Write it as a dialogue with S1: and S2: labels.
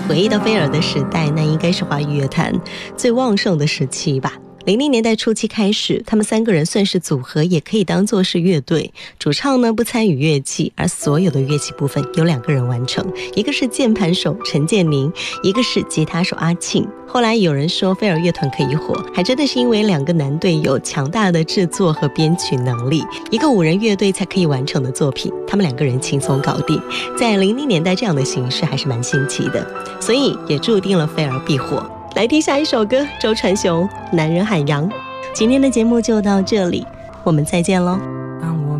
S1: 回忆到菲尔的时代，那应该是华语乐坛最旺盛的时期吧。00年代初期开始，他们3个人算是组合，也可以当作是乐队。主唱呢不参与乐器，而所有的乐器部分由2个人完成，一个是键盘手陈建宁，一个是吉他手阿庆。后来有人说菲尔乐团可以火，还真的是因为2个男队有强大的制作和编曲能力，一个5人乐队才可以完成的作品，他们2个人轻松搞定。在00年代这样的形式还是蛮新奇的，所以也注定了菲尔必火。来听下一首歌，周传雄《男人海洋》。今天的节目就到这里，我们再见咯。